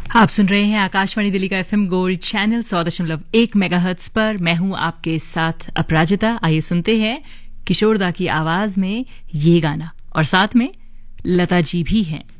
आप सुन रहे हैं आकाशवाणी दिल्ली का एफएम गोल्ड चैनल 100.1 मेगाहर्ट्ज पर। मैं हूं आपके साथ अपराजिता। आइए सुनते हैं किशोरदा की आवाज में ये गाना, और साथ में लता जी भी हैं।